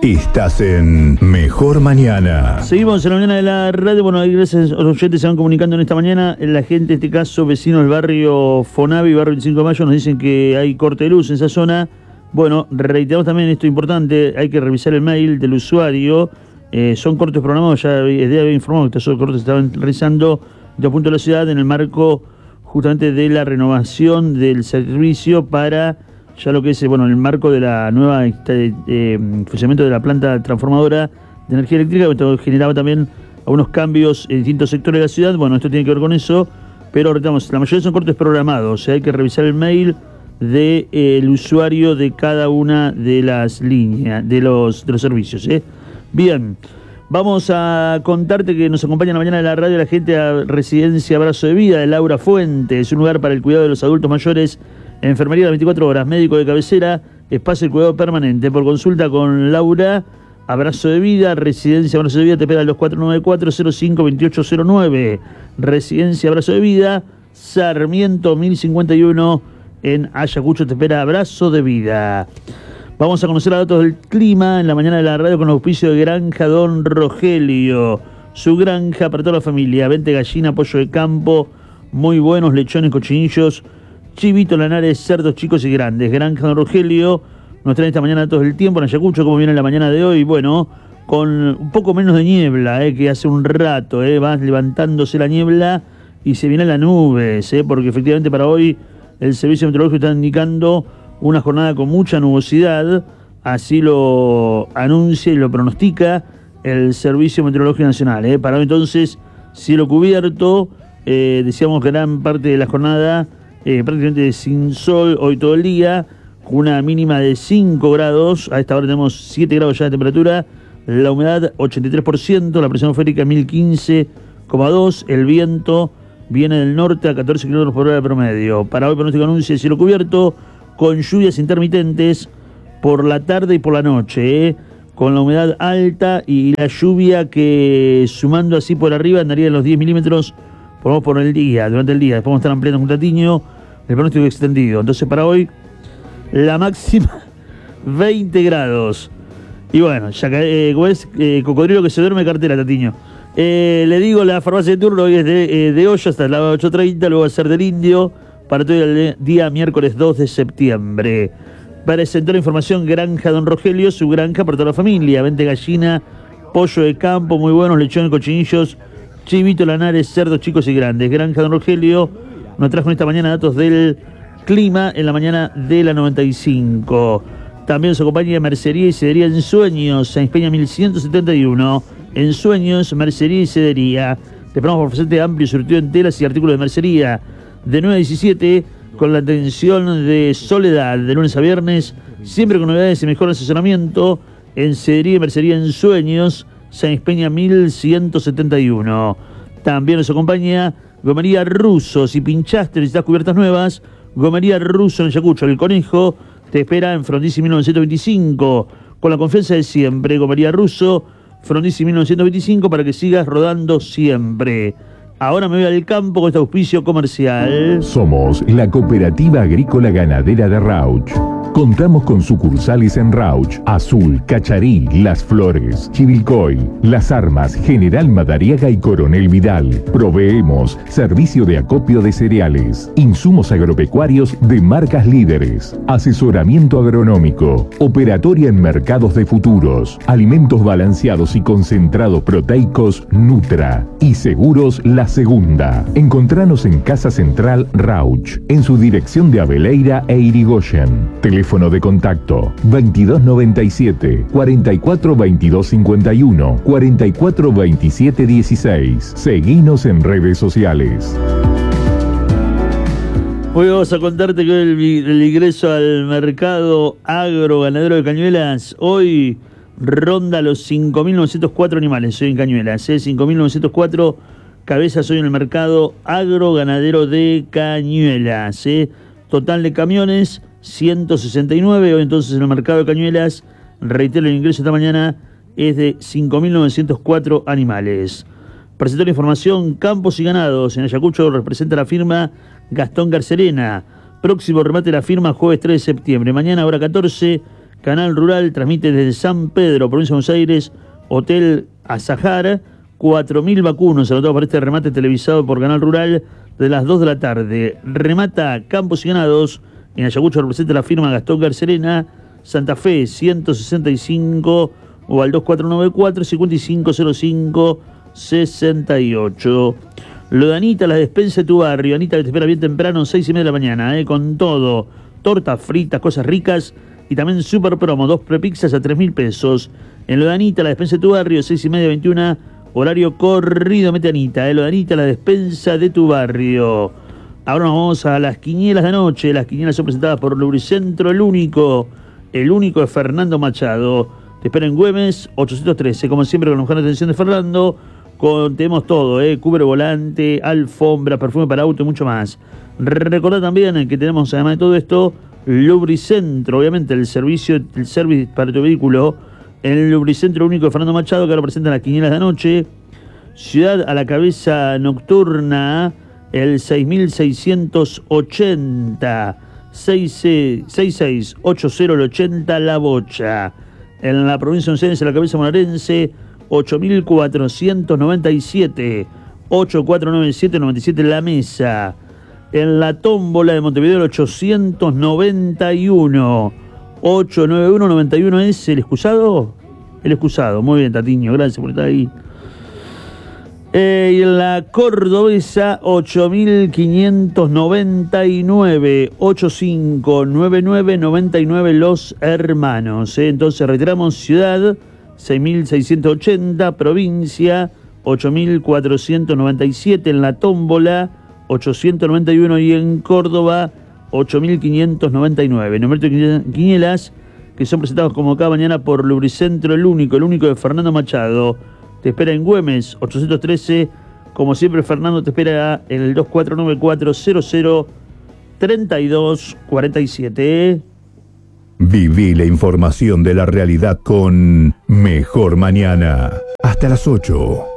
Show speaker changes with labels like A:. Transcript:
A: Estás en Mejor Mañana.
B: Seguimos en la mañana de la radio. Bueno, ahí gracias a los oyentes se van comunicando en esta mañana. La gente, en este caso, vecinos del barrio Fonavi, barrio 25 de Mayo, nos dicen que hay corte de luz en esa zona. Bueno, reiteramos también esto importante, hay que revisar el mail del usuario. Son cortes programados, ya había informado que estos cortes se estaban realizando de punto de la ciudad en el marco justamente de la renovación del servicio para ya lo que es, bueno, en el marco de la nueva funcionamiento de la planta transformadora de energía eléctrica, esto generaba también algunos cambios en distintos sectores de la ciudad. Bueno, esto tiene que ver con eso, pero retamos, la mayoría son cortes programados, o sea, hay que revisar el mail del usuario de cada una de las líneas, de los servicios. Bien, vamos a contarte que nos acompaña en la mañana de la radio la gente a Residencia Abrazo de Vida de Laura Fuente. Es un lugar para el cuidado de los adultos mayores, enfermería de 24 horas, médico de cabecera, espacio de cuidado permanente. Por consulta con Laura, Abrazo de Vida, Residencia Abrazo de Vida, te pega al 2494-052809. Residencia Abrazo de Vida, Sarmiento 1051 en Ayacucho, te espera Abrazo de Vida. Vamos a conocer los datos del clima en la mañana de la radio con el auspicio de Granja Don Rogelio. Su granja para toda la familia. Vente gallina, pollo de campo, muy buenos lechones, cochinillos, chivito, lanares, cerdos chicos y grandes. Granja Don Rogelio nos trae esta mañana datos del tiempo en Ayacucho, como viene en la mañana de hoy. Bueno, con un poco menos de niebla, que hace un rato, va levantándose la niebla y se vienen las nubes, porque efectivamente para hoy el servicio meteorológico está indicando una jornada con mucha nubosidad, así lo anuncia y lo pronostica el Servicio Meteorológico Nacional. Para hoy entonces, cielo cubierto, decíamos gran parte de la jornada prácticamente sin sol hoy todo el día, con una mínima de 5 grados, a esta hora tenemos 7 grados ya de temperatura, la humedad 83%, la presión atmosférica 1015,2, el viento viene del norte a 14 km por hora de promedio. Para hoy pronóstico anuncia cielo cubierto, con lluvias intermitentes por la tarde y por la noche, con la humedad alta y la lluvia que sumando así por arriba andaría en los 10 milímetros por el día, durante el día. Después vamos a estar ampliando un ratiño el pronóstico extendido. Entonces para hoy la máxima 20 grados. Y bueno, ya cocodrilo que se duerme, cartera, Tatiño. Le digo, la farmacia de turno hoy es de hoy hasta las 8:30, luego va a ser del Indio, para todo el día miércoles 2 de septiembre. Presentó la información Granja Don Rogelio, su granja para toda la familia. Vente gallina, pollo de campo, muy buenos, lechones, cochinillos, chivito, lanares, cerdos chicos y grandes. Granja Don Rogelio nos trajo esta mañana datos del clima en la mañana de la 95. También nos acompaña Mercería y Cedería en Sueños, San Peña 1171. En Sueños, Mercería y Cedería. Te esperamos por ofrecerte amplio surtido en telas y artículos de mercería. De 9 a 17, con la atención de Soledad, de lunes a viernes, siempre con novedades y mejor asesoramiento, en Cedería y Mercería en Sueños, San Peña 1171. También nos acompaña Gomería Russo. Si pinchaste, necesitas cubiertas nuevas, Gomería Russo en Ayacucho, El Conejo, te espera en Frondizi 1925, con la confianza de siempre. Gomería Russo, Frondizi 1925, para que sigas rodando siempre. Ahora me voy al campo con este auspicio comercial.
A: Somos la Cooperativa Agrícola Ganadera de Rauch. Contamos con sucursales en Rauch, Azul, Cacharí, Las Flores, Chivilcoy, Las Armas, General Madariaga y Coronel Vidal. Proveemos servicio de acopio de cereales, insumos agropecuarios de marcas líderes, asesoramiento agronómico, operatoria en mercados de futuros, alimentos balanceados y concentrados proteicos Nutra y seguros La Segunda. Encontranos en Casa Central Rauch, en su dirección de Abeleira e Irigoyen. Teléfono de contacto 2297 44 22 51 44 27 16. Seguinos en redes sociales.
B: Hoy vamos a contarte que el ingreso al mercado agro ganadero de Cañuelas hoy ronda los 5.904 animales hoy en Cañuelas, 5.904 cabezas hoy en el mercado agro ganadero de Cañuelas, total de camiones 169, hoy entonces en el mercado de Cañuelas, reitero, el ingreso esta mañana es de 5.904 animales. Presentó la información Campos y Ganados, en Ayacucho representa la firma Gastón Garcerena. Próximo remate de la firma jueves 3 de septiembre, mañana hora 14, Canal Rural transmite desde San Pedro, provincia de Buenos Aires, Hotel Azahar, 4.000 vacunos anotados para este remate televisado por Canal Rural de las 2 de la tarde. Remata Campos y Ganados, en Ayacucho representa la firma Gastón Garcerena, Santa Fe 165 o al 2494-5505-68. Lo de Anita, la despensa de tu barrio. Anita que te espera bien temprano, 6:30 de la mañana, con todo. Tortas fritas, cosas ricas y también super promo, 2 prepizzas a 3.000 pesos. En lo de Anita, la despensa de tu barrio, 6:30 a 21, horario corrido, mete Anita. Lo de Anita, la despensa de tu barrio. Ahora nos vamos a las quinielas de anoche. Las quinielas son presentadas por Lubricentro, el único de Fernando Machado. Te espera en Güemes, 813, como siempre con la mejor atención de Fernando. Tenemos todo, cubre volante, alfombra, perfume para auto y mucho más. Recordad también que tenemos, además de todo esto, Lubricentro, obviamente el service para tu vehículo, el Lubricentro único de Fernando Machado, que ahora presenta las quinielas de anoche. Ciudad a la cabeza nocturna, el 6680, 668080 La Bocha. En la provincia de Buenos Aires, a la cabeza bonaerense, 8497, 8497 La Mesa. En la tómbola de Montevideo, 891, 89191 es el excusado. El excusado, muy bien, Tatiño, gracias por estar ahí. Y en la cordobesa, 8599, 859999 Los Hermanos. Entonces reiteramos: ciudad 6680, provincia 8497, en la tómbola 891 y en Córdoba 8599. Número de quinielas que son presentados como cada mañana por Lubricentro, el único de Fernando Machado. Te espera en Güemes, 813. Como siempre, Fernando te espera en el 2494-003247.
A: Viví la información de la realidad con Mejor Mañana. Hasta las 8.